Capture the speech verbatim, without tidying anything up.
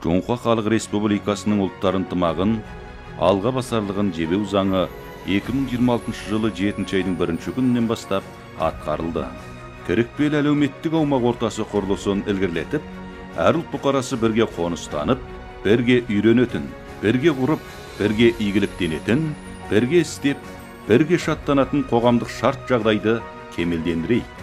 Жоңқа Халық Республикасының ұлттар ынтымағын алға басарлығын жебеу заңы эки миң жыйырма алтынчы жылы жетинчи айдын биринчи күнүнөн баштап аткарылды. Керекпел әлеуметтик аумак ортасы курулуусун илгирлетип, ар ұлт букарасы бірге конустанып, бірге үйрөнөтүн, бірге куруп, бірге ийгиликтенетин, бірге истеп, бірге шаттанатын қоғамдық шарт жағдайды кемелдендирейт.